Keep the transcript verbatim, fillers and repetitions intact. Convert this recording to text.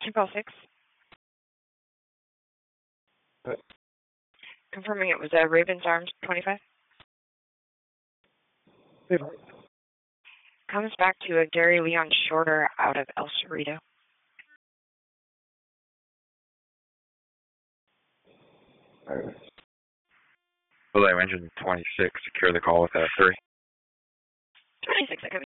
two call six. What? Confirming it was a uh, Ravens Arms twenty-five. Hey, Comes back to a Gary Leon Shorter out of El Cerrito. Alright. Well, I mentioned twenty-six. Secure the call with a three. twenty-six, I could